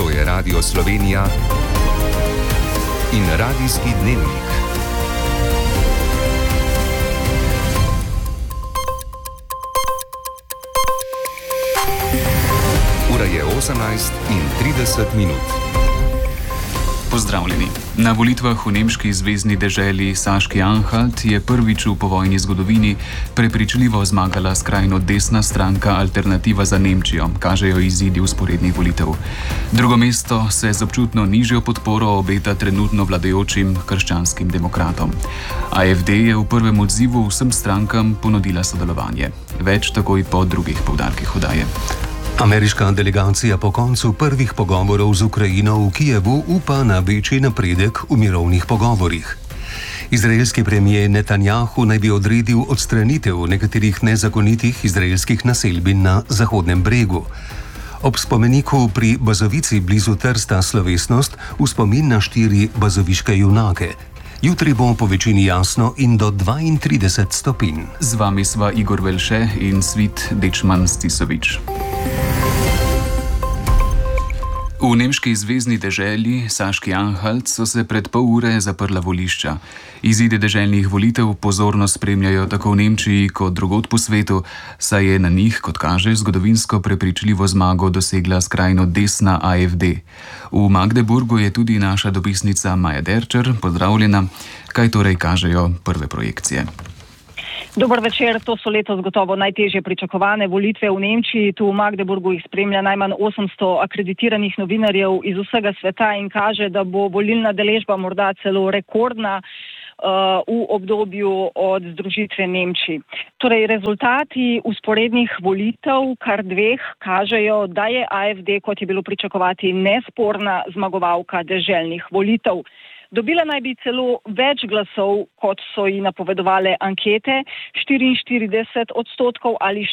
To je Radio Slovenija in Radijski dnevnik. Ura je 18:30. Pozdravljeni. Na volitvah v nemški zvezni deželi Saški-Anhalt je prvič v povojni zgodovini prepričljivo zmagala skrajno desna stranka Alternativa za Nemčijo, kažejo izidi vzporednih volitev. Drugo mesto se z občutno nižjo podporo obeta trenutno vladajočim krščanskim demokratom. AfD je v prvem odzivu vsem strankam ponudila sodelovanje. Več takoj po drugih poudarkih oddaje. Ameriška delegacija po koncu prvih pogovorov z Ukrajino v Kijevu upa na večji napredek v mirovnih pogovorih. Izraelski premijer Netanjahu naj bi odredil odstranitev nekaterih nezakonitih izraelskih naselbin na Zahodnem bregu. Ob spomeniku pri Bazovici blizu Trsta slovesnost v spomin na 4 bazoviške junake. Jutri bo po večini jasno in do 32 stopinj. Z vami sva Igor Velše in Svit Dečman Stisovič. V nemški zvezni deželi Saški-Anhalt so se pred pol ure zaprla volišča. Izide deželnih volitev pozorno spremljajo tako v Nemčiji kot drugod po svetu, saj je na njih, kot kaže, zgodovinsko prepričljivo zmago dosegla skrajno desna AfD. V Magdeburgu je tudi naša dopisnica Maja Derčer. Pozdravljena. Kaj torej kažejo prve projekcije? Dober večer, to so letos gotovo najtežje pričakovane volitve v Nemčiji. Tu v Magdeburgu jih spremlja najmanj 800 akreditiranih novinarjev iz vsega sveta in kaže, da bo volilna deležba morda celo rekordna v obdobju od združitve Nemčiji. Torej, rezultati vzporednih volitev, kar dveh, kažejo, da je AfD, kot je bilo pričakovati, nesporna zmagovalka deželnih volitev. Dobila naj bi celo več glasov, kot so ji napovedovale ankete, 44% ali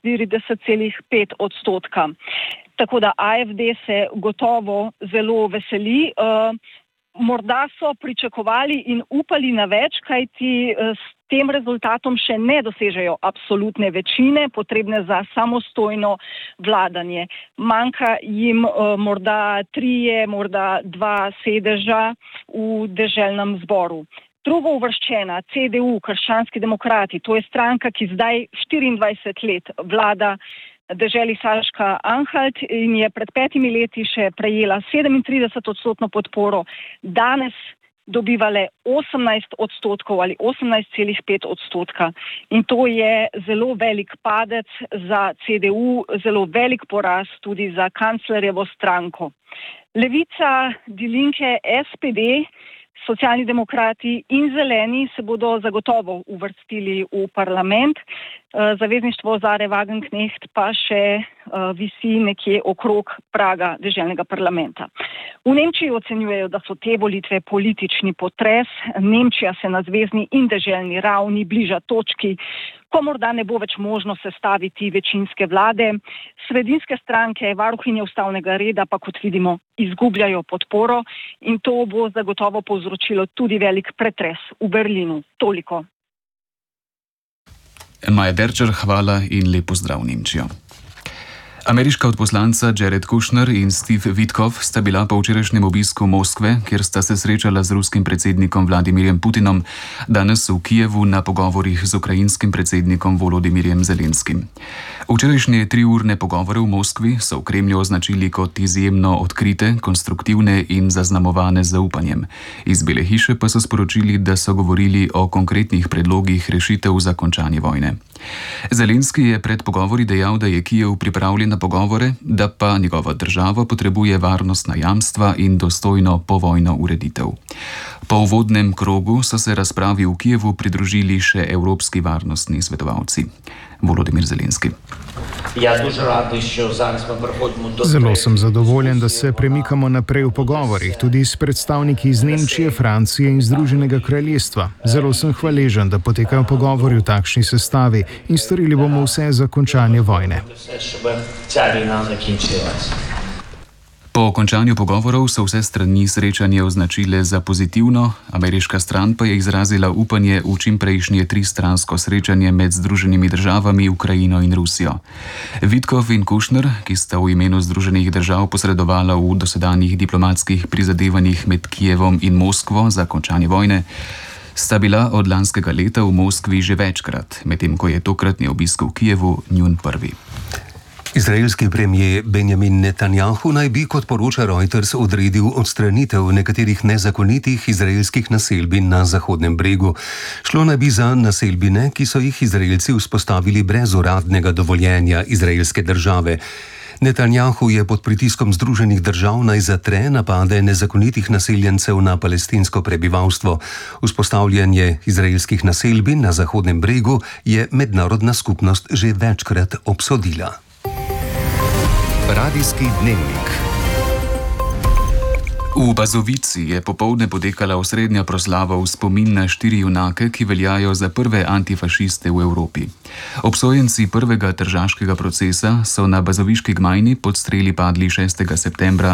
44,5%. Tako da AfD se gotovo zelo veseli. Morda so pričakovali in upali na več, kajti s tem rezultatom še ne dosežejo absolutne večine, potrebne za samostojno vladanje. Manjka jim morda 3, morda 2 sedeža v deželnem zboru. Drugo uvrščena, CDU, Krščanski demokrati, to je stranka, ki zdaj 24 let vlada deželi Saška-Anhalt in je pred 5 leti še prejela 37% podporo, danes dobivale 18% ali 18,5%. In to je zelo velik padec za CDU, zelo velik poraz tudi za kanclerjevo stranko. Levica, Die Linke, SPD, Socialni demokrati in Zeleni se bodo zagotovo uvrstili v parlament. Zavezništvo Zare Wagenknecht pa še visi nekje okrog praga deželnega parlamenta. V Nemčiji ocenjujejo, da so te volitve politični potres. Nemčija se na zvezni in deželni ravni bliža točki, ko morda ne bo več možno sestaviti večinske vlade. Sredinske stranke, varuhinje ustavnega reda pa, kot vidimo, izgubljajo podporo in to bo zagotovo povzročilo tudi velik pretres v Berlinu. Toliko. Maja Derčer, hvala in lep pozdrav Nemčijo. Ameriška odposlanca Jared Kushner in Steve Witkoff sta bila po včerajšnjem obisku Moskve, kjer sta se srečala z ruskim predsednikom Vladimirjem Putinom, danes v Kijevu na pogovorih z ukrajinskim predsednikom Volodimirjem Zelenskim. Včerajšnje 3-urne pogovore v Moskvi so v Kremlju označili kot izjemno odkrite, konstruktivne in zaznamovane z zaupanjem. Iz Bele hiše pa so sporočili, da so govorili o konkretnih predlogih rešitev za končanje vojne. Zelenski je pred pogovori dejal, da je Kijev pripravljen na pogovore, da pa njegova država potrebuje varnostna jamstva in dostojno povojno ureditev. Po uvodnem krogu so se razpravi v Kijevu pridružili še evropski varnostni svetovalci. Volodimir Zelenski. Zelo sem zadovoljen, da se premikamo naprej v pogovorih, tudi s predstavniki iz Nemčije, Francije in Združenega kraljestva. Zelo sem hvaležen, da potekajo pogovori v takšni sestavi in storili bomo vse za končanje vojne. Po končanju pogovorov so vse strani srečanje označile za pozitivno, ameriška stran pa je izrazila upanje v čimprejšnje tristransko srečanje med Združenimi državami, Ukrajino in Rusijo. Vitkov in Kushner, ki sta v imenu Združenih držav posredovala v dosedanjih diplomatskih prizadevanjih med Kijevom in Moskvo za končanje vojne, sta bila od lanskega leta v Moskvi že večkrat, medtem ko je tokratni obisk v Kijevu njun prvi. Izraelski premijer Benjamin Netanjahu naj bi, kot poroča Reuters, odredil odstranitev nekaterih nezakonitih izraelskih naselbin na Zahodnem bregu. Šlo naj bi za naselbine, ki so jih Izraelci vzpostavili brez uradnega dovoljenja izraelske države. Netanjahu je pod pritiskom Združenih držav naj zatre napade nezakonitih naseljencev na palestinsko prebivalstvo. Vzpostavljanje izraelskih naselbin na Zahodnem bregu je mednarodna skupnost že večkrat obsodila. Radijski dnevnik. V Bazovici je popoldne potekala osrednja proslava v spomin na 4 junake, ki veljajo za prve antifašiste v Evropi. Obsojenci prvega tržaškega procesa so na bazoviški gmajni pod streli padli 6. septembra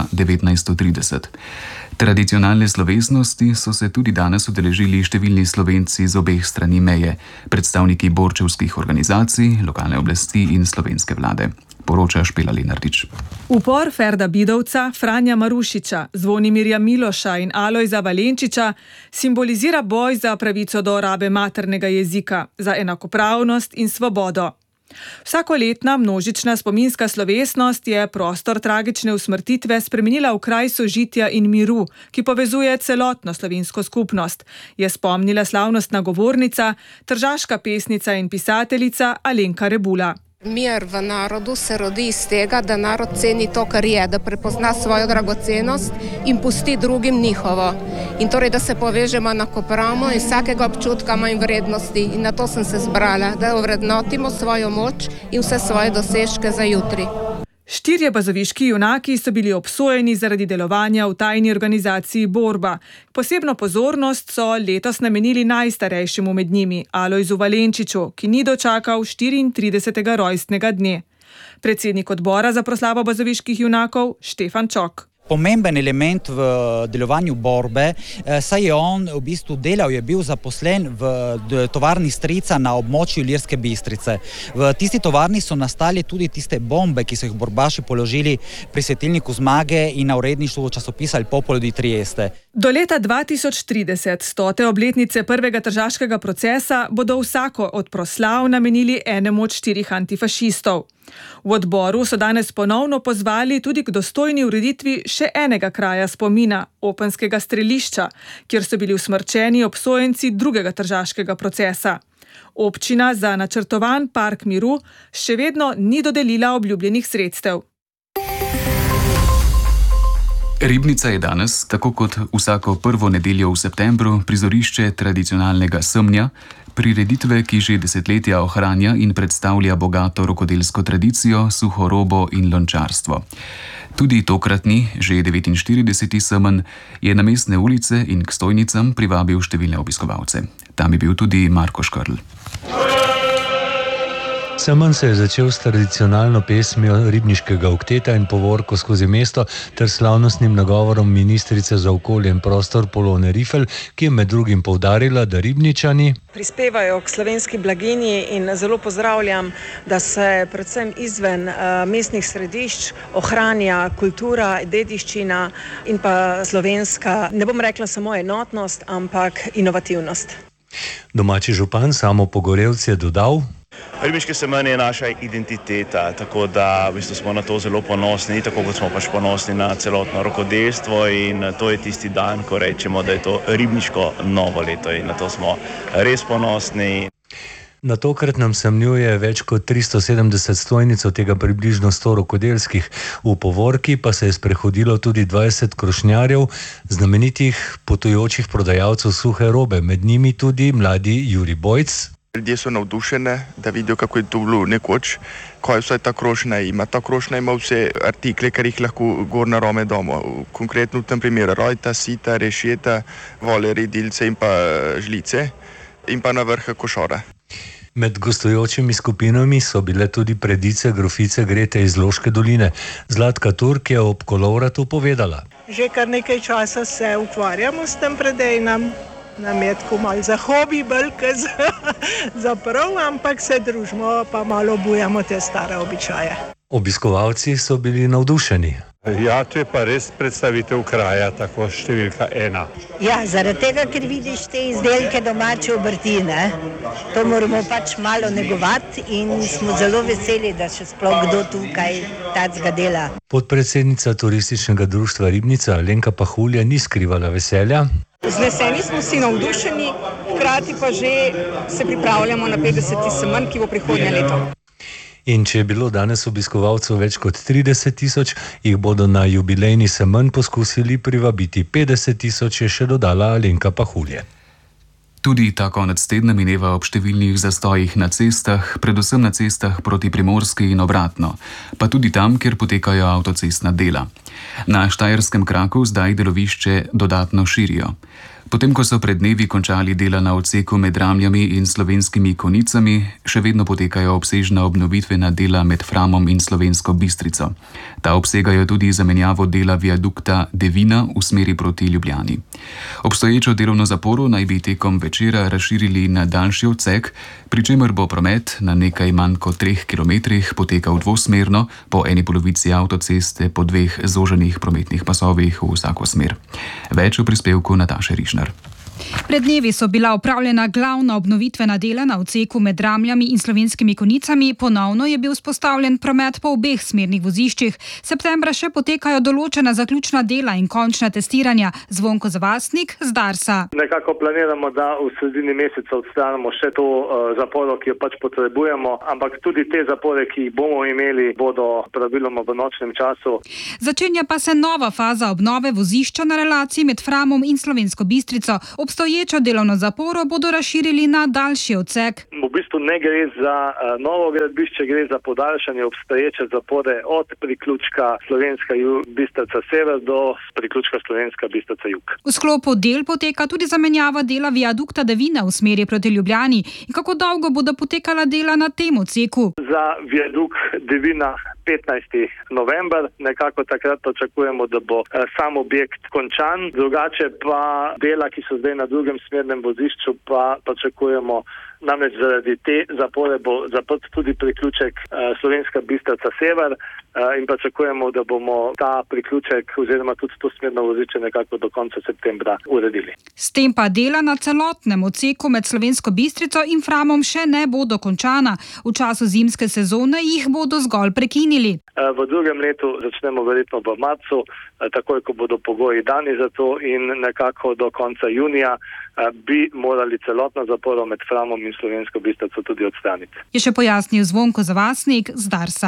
1930. Tradicionalne slovesnosti so se tudi danes udeležili številni Slovenci z obeh strani meje, predstavniki borčevskih organizacij, lokalne oblasti in slovenske vlade. Poroča Špela Lenartič. Upor Ferda Bidovca, Franja Marušiča, Zvonimirja Miloša in Alojza Valenčiča simbolizira boj za pravico do rabe maternega jezika, za enakopravnost in svobodo. Vsakoletna množična spominska slovesnost je prostor tragične usmrtitve spremenila v kraj sožitja in miru, ki povezuje celotno slovensko skupnost, je spomnila slavnostna govornica, tržaška pesnica in pisateljica Alenka Rebula. Mir v narodu se rodi iz tega, da narod ceni to, kar je, da prepozna svojo dragocenost in pusti drugim njihovo. In torej, da se povežemo enakopravno in vsakega občutka manj vrednosti. In na to sem se zbrala, da ovrednotimo svojo moč in vse svoje dosežke za jutri. 4 bazoviški junaki so bili obsojeni zaradi delovanja v tajni organizaciji Borba. Posebno pozornost so letos namenili najstarejšemu med njimi, Alojzu Valenčiču, ki ni dočakal 34. rojstnega dne. Predsednik odbora za proslavo bazoviških junakov Štefan Čok. Pomemben element v delovanju Borbe, saj je on v bistvu delal, je bil zaposlen v tovarni strica na območju Ilirske Bistrice. V tisti tovarni so nastali tudi tiste bombe, ki so jih borbaši položili pri svetilniku Zmage in na uredništvu časopisa Il Popolo di Trieste. Do leta 2030, 100. obletnice prvega tržaškega procesa, bodo vsako od proslav namenili enemu od 4 antifašistov. V odboru so danes ponovno pozvali tudi k dostojni ureditvi še enega kraja spomina, Openskega strelišča, kjer so bili usmrčeni obsojenci drugega tržaškega procesa. Občina za načrtovan park miru še vedno ni dodelila obljubljenih sredstev. Ribnica je danes, tako kot vsako prvo nedeljo v septembru, prizorišče tradicionalnega semnja, prireditve, ki že desetletja ohranja in predstavlja bogato rokodelsko tradicijo, suhorobo in lončarstvo. Tudi tokratni, že 49. semenj, je na mestne ulice in k stojnicam privabil številne obiskovalce. Tam je bil tudi Marko Škrl. Semenj se je začel s tradicionalno pesmijo ribniškega okteta in povorko skozi mesto ter slavnostnim nagovorom ministrice za okolje in prostor Polone Rifel, ki je med drugim poudarila, da Ribničani prispevajo k slovenski blaginji in zelo pozdravljam, da se predvsem izven mestnih središč ohranja kultura, dediščina in pa slovenska, ne bom rekla samo enotnost, ampak inovativnost. Domači župan Samo Pogorevc je dodal: Ribniški semenj je naša identiteta, tako da v bistvu smo na to zelo ponosni, tako kot smo pač ponosni na celotno rokodelstvo in to je tisti dan, ko rečemo, da je to ribniško novo leto in na to smo res ponosni. Na tokratnem semnju je več kot 370 stojnic, od tega približno 100 rokodelskih. V povorki pa se je sprehodilo tudi 20 krošnjarjev, znamenitih potujočih prodajalcev suhe robe, med njimi tudi mladi Juri Bojc. Ljudje so navdušeni, da vidijo, kako je to bilo nekoč, ko je vsaj ta krošnja ima. Ta krošnja ima vse artikle, kar jih lahko gor narome doma. Konkretno v tem primeru rojta, sita, rešeta, vole, redilce in pa žlice in pa na vrh košora. Med gostujočimi skupinami so bile tudi predice grofice Grete iz Loške doline. Zlatka Turk je ob kolovratu povedala. Že kar nekaj časa se ukvarjamo s tem predejnom. Nam je tako malo za hobi, bolj kot za prav, ampak se družimo, pa malo obujamo te stare običaje. Obiskovalci so bili navdušeni. Ja, to je pa res predstavitev kraja, tako številka 1. Ja, zaradi tega, ker vidiš te izdelke domače obrti, ne? To moramo pač malo negovati in smo zelo veseli, da še sploh kdo tukaj tacga dela. Podpredsednica turističnega društva Ribnica Alenka Pahulja ni skrivala veselja. Z veseljem smo vsi navdušeni, hkrati pa že se pripravljamo na 50. semenj, ki bo prihodnje leto. In če je bilo danes obiskovalcev več kot 30.000, jih bodo na jubilejni semenj poskusili privabiti 50.000, je še dodala Alenka Pahulje. Tudi ta konec tedna mineva ob številnih zastojih na cestah, predvsem na cestah proti Primorski in obratno, pa tudi tam, kjer potekajo avtocestna dela. Na štajerskem kraku zdaj delovišče dodatno širijo. Potem, ko so pred dnevi končali dela na odseku med Ramljami in Slovenskimi Konicami, še vedno potekajo obsežna obnovitvena dela med Framom in Slovensko Bistrico. Ta obsegajo tudi zamenjavo dela viadukta Devina v smeri proti Ljubljani. Obstoječo delovno zaporo naj bi tekom večera razširili na daljši odsek, pri čemer bo promet na nekaj manj kot 3 kilometrih potekal dvosmerno, po eni polovici avtoceste po 2 zoženih prometnih pasovih v vsako smer. Več v prispevku Nataše Rišner. Pred dnevi so bila opravljena glavna obnovitvena dela na odseku med Ramljami in Slovenskimi Konicami, ponovno je bil vzpostavljen promet po obeh smernih voziščih. Septembra še potekajo določena zaključna dela in končna testiranja. Zvonko Zavastnik z Darsa. Nekako planiramo, da v sredini meseca odstranimo še to zaporo, ki jo pač potrebujemo, ampak tudi te zapore, ki jih bomo imeli, bodo praviloma v nočnem času. Začenja pa se nova faza obnove vozišča na relaciji med Framom in Slovensko Bistrico. Obstoječo delovno zaporo bodo razširili na daljši odsek. V bistvu ne gre za novo gradbišče, gre za podaljšanje obstoječe zapore od priključka Slovenska Bistrica sever do priključka Slovenska Bistrica jug. V sklopu del poteka tudi zamenjava dela viadukta Devina v smeri proti Ljubljani. In kako dolgo bodo potekala dela na tem odseku? Za viadukt Devina 15. november, nekako takrat pričakujemo, da bo sam objekt končan. Drugače pa dela, ki so zdaj na drugem smernem vozišču, pa pričakujemo, namreč zaradi te zapore bo zaprt tudi priključek Slovenska Bistrica sever in pričakujemo, da bomo ta priključek oziroma tudi to smerno vozišče nekako do konca septembra uredili. S tem pa dela na celotnem odseku med Slovensko Bistrico in Framom še ne bodo končana. V času zimske sezone jih bodo zgolj prekinili. V drugem letu začnemo verjetno v marcu, takoj ko bodo pogoji dani za to in nekako do konca junija bi morali celotno zaporo med Framom in Slovensko Bistrico tudi odstraniti. Je še pojasnil Zvonko Zavastnik z Darsa.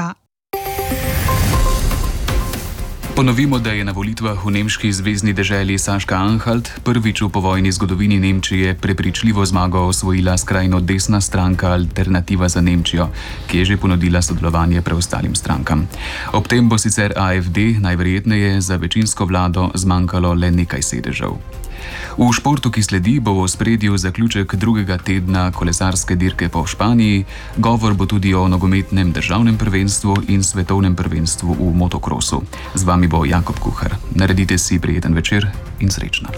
Ponovimo, da je na volitvah v nemški zvezni deželi Saška-Anhalt prvič v povojni zgodovini Nemčije prepričljivo zmago osvojila skrajno desna stranka Alternativa za Nemčijo, ki je že ponudila sodelovanje preostalim strankam. Ob tem bo sicer AfD najverjetneje za večinsko vlado zmanjkalo le nekaj sedežev. V športu, ki sledi, bo v ospredju zaključek drugega tedna kolesarske dirke po Španiji. Govor bo tudi o nogometnem državnem prvenstvu in svetovnem prvenstvu v motokrosu. Z vami bo Jakob Kuhar. Naredite si prijeten večer in srečno.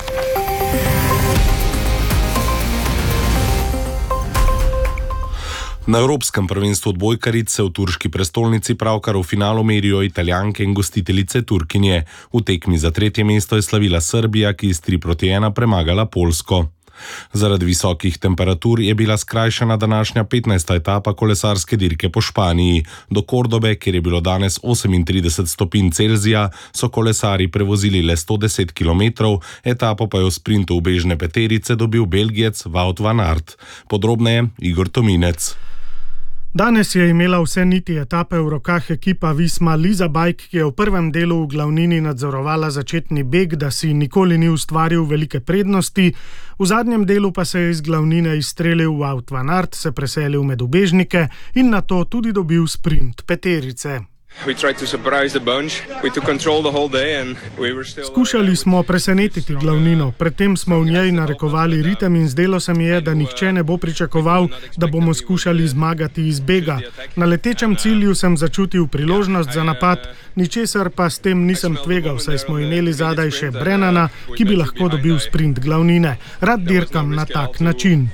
Na Evropskem prvenstvu odbojkaric se v turški prestolnici pravkar v finalu merijo Italijanke in gostiteljice Turkinje. V tekmi za 3. mesto je slavila Srbija, ki je s 3-1 premagala Poljsko. Zaradi visokih temperatur je bila skrajšana današnja 15. etapa kolesarske dirke po Španiji. Do Kordobe, kjer je bilo danes 38 stopinj Celzija, so kolesari prevozili le 110 km, etapo pa je v sprintu v bežne peterice dobil Belgijec Wout van Aert. Podrobneje Igor Tominec. Danes je imela vse niti etape v rokah ekipa Visma Liza Bike, ki je v prvem delu v glavnini nadzorovala začetni beg, da si nikoli ni ustvaril velike prednosti. V zadnjem delu pa se je iz glavnine izstrelil Wout van Aert, se preselil med ubežnike in nato tudi dobil sprint peterice. Skušali smo presenetiti glavnino, predtem smo v njej narekovali ritem in zdelo se mi je, da nihče ne bo pričakoval, da bomo skušali zmagati iz bega. Na letečem cilju sem začutil priložnost za napad, ničesar pa s tem nisem tvegal, saj smo imeli zadaj še Brennana, ki bi lahko dobil sprint glavnine. Rad dirkam na tak način.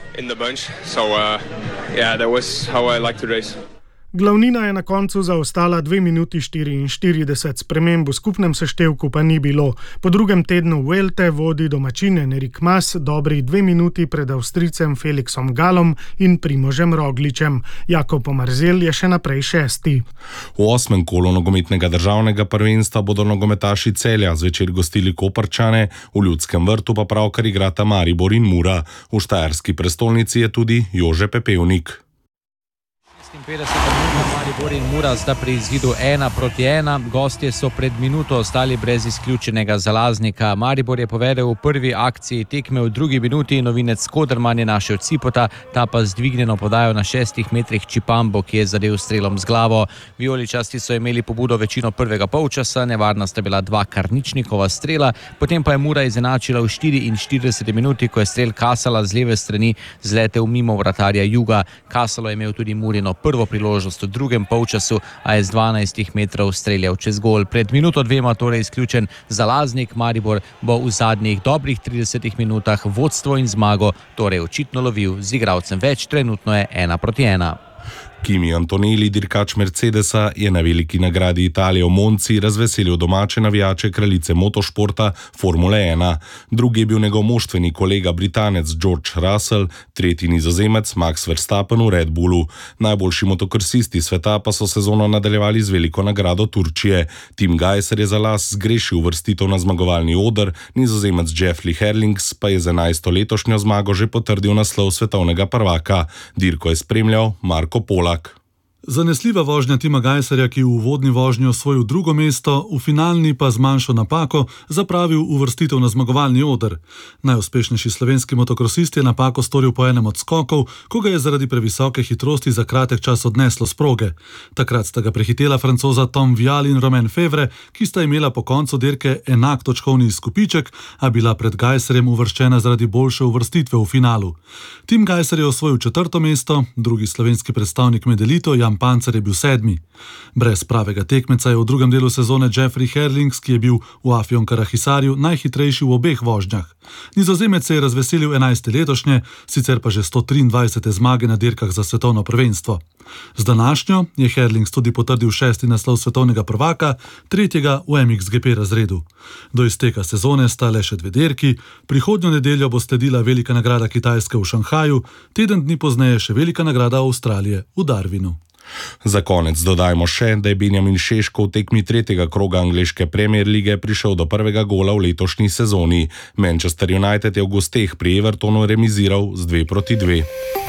Glavnina je na koncu zaostala 2 minuti 44, sprememb v skupnem seštevku pa ni bilo. Po drugem tednu Vuelte vodi domačin Enric Mas dobri 2 minuti pred Avstrijcem Felixom Gallom in Primožem Rogličem. Jakob Omarzel je še naprej 6. V 8. kolu nogometnega državnega prvenstva bodo nogometaši Celja zvečer gostili Koprčane, v Ljudskem vrtu pa pravkar igrata Maribor in Mura. V štajerski prestolnici je tudi Jože Pepevnik. 50 minut Maribor in Mura sta pri izidu 1-1. Gostje so pred minuto ostali brez izključenega zalaznika. Maribor je povedel v prvi akciji tekme, v drugi minuti novinec Koderman je našel Cipota, ta pa z dvignjeno podajo na 6 metrih Čipambo, ki je zadel strelom z glavo. Vijoličasti so imeli pobudo večino prvega polčasa, nevarna sta bila 2 Karničnikova strela, potem pa je Mura izenačila v 44 minuti, ko je strel Kasala z leve strani zletel mimo vratarja Juga. Kasalo je imel tudi Murino prvo priložnost v drugem polčasu, a je z 12 metrov streljal čez gol. Pred minuto 2 torej izključen zalaznik. Maribor bo v zadnjih dobrih 30 minutah vodstvo in zmago torej očitno lovil z igralcem več, trenutno je 1-1. Kimi Antonelli, dirkač Mercedesa, je na veliki nagradi Italije v Monci razveselil domače navijače kraljice motošporta Formule 1. Drugi je bil njegov moštveni kolega Britanec George Russell, tretji Nizozemec Max Verstappen v Red Bullu. Najboljši motokrosisti sveta pa so sezono nadaljevali z veliko nagrado Turčije. Tim Gajser je za las zgrešil uvrstitev na zmagovalni oder, Nizozemec Jeffrey Herlings pa je z 11. letošnjo zmago že potrdil naslov svetovnega prvaka. Dirko je spremljal Marko Polak. Zanesljiva vožnja Tima Gajserja, ki v uvodni vožnji osvojil drugo mesto, v finalni pa z manjšo napako zapravil uvrstitev na zmagovalni oder. Najuspešnejši slovenski motokrosist je napako storil po enem od skokov, ko ga je zaradi previsoke hitrosti za kratek čas odneslo s proge. Takrat sta ga prehitela Francoza Tom Vial in Romain Fevre, ki sta imela po koncu dirke enak točkovni izkupiček, a bila pred Gajserjem uvrščena zaradi boljše uvrstitve v finalu. Tim Gajser je osvojil 4. mesto, drugi slovenski predstavnik med elito Jan Pancer je bil 7. Brez pravega tekmeca je v drugem delu sezone Jeffrey Herlings, ki je bil v Afjon Karahisarju najhitrejši v obeh vožnjah. Nizozemec se je razveselil 11. letošnje, sicer pa že 123. zmage na dirkah za svetovno prvenstvo. Z današnjo je Herlings tudi potrdil 6. naslov svetovnega prvaka, 3. v MXGP razredu. Do izteka sezone sta le še 2 dirki, prihodnjo nedeljo bo sledila velika nagrada Kitajske v Šanghaju, teden dni pozneje še velika nagrada Avstralije v Darwinu. Za konec dodajmo še, da je Benjamin Šeško v tekmi 3. kroga angleške Premier lige prišel do prvega gola v letošnji sezoni. Manchester United je v gosteh pri Evertonu remiziral z 2-2.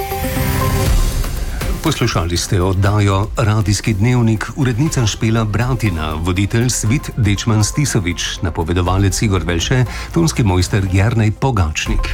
Poslušali ste oddajo Radijski dnevnik, urednica Špela Bratina, voditelj Svit Dečman Stisovič, napovedovalec Igor Velše, tonski mojster Jernej Pogačnik.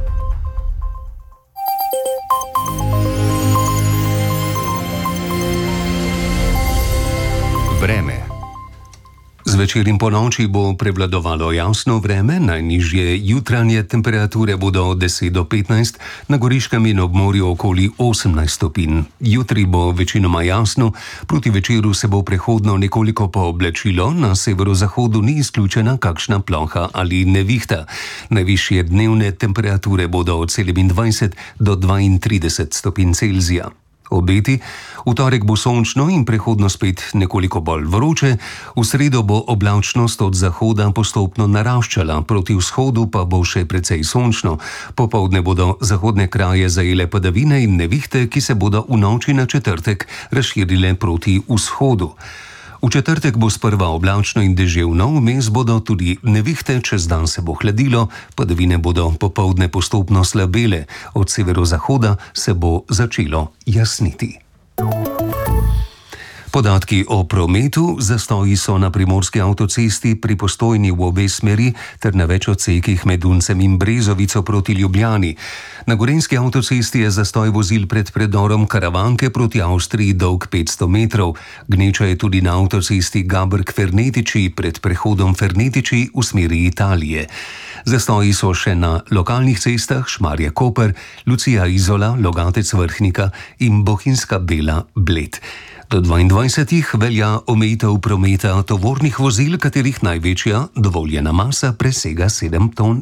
Vreme. Zvečer in ponoči bo prevladovalo jasno vreme, najnižje jutranje temperature bodo od 10 do 15, na Goriškem in ob morju okoli 18 stopinj. Jutri bo večinoma jasno, proti večeru se bo prehodno nekoliko pooblačilo, na severozahodu ni izključena kakšna ploha ali nevihta. Najvišje dnevne temperature bodo od 27 do 32 stopinj Celzija. Obeti, v torek bo sončno in prehodno spet nekoliko bolj vroče, v sredo bo oblačnost od zahoda postopno naraščala, proti vzhodu pa bo še precej sončno. Popoldne bodo zahodne kraje zajele padavine in nevihte, ki se bodo v noči na četrtek razširile proti vzhodu. V četrtek bo sprva oblačno in deževno, vmes bodo tudi nevihte, čez dan se bo hladilo, padavine bodo popoldne postopno slabele, od severozahoda se bo začelo jasniti. Podatki o prometu: zastoji so na primorski avtocesti pri Postojni v obe smeri ter na več odsekih med Uncem in Brezovico proti Ljubljani. Na gorenjski avtocesti je zastoj vozil pred predorom Karavanke proti Avstriji dolg 500 metrov. Gneča je tudi na avtocesti Gabrk-Fernetiči pred prehodom Fernetiči v smeri Italije. Zastoji so še na lokalnih cestah Šmarje-Koper, Lucija-Izola, Logatec-Vrhnika in Bohinjska Bela-Bled. Do 22. velja omejitev prometa tovornih vozil, katerih največja dovoljena masa presega 7,5 ton.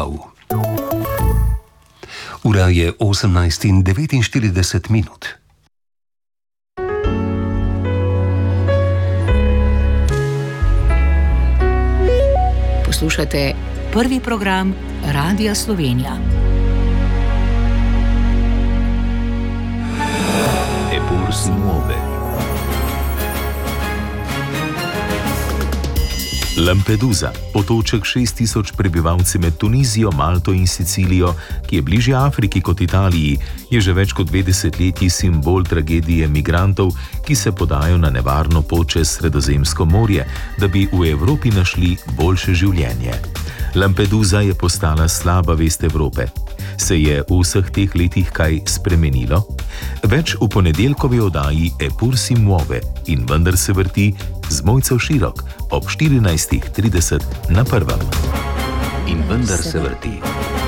Ura je 18:49. Poslušate prvi program Radia Slovenija. Eppur si muove. Lampedusa, otoček 6000 prebivalci med Tunizijo, Malto in Sicilijo, ki je bližje Afriki kot Italiji, je že več kot 2 desetletji simbol tragedije migrantov, ki se podajo na nevarno pot čez Sredozemsko morje, da bi v Evropi našli boljše življenje. Lampedusa je postala slaba vest Evrope. Se je v vseh teh letih kaj spremenilo? Več v ponedeljkovi oddaji Eppur si muove in vendar se vrti z Mojco Širok ob 14:30 na prvem. In vendar se vrti.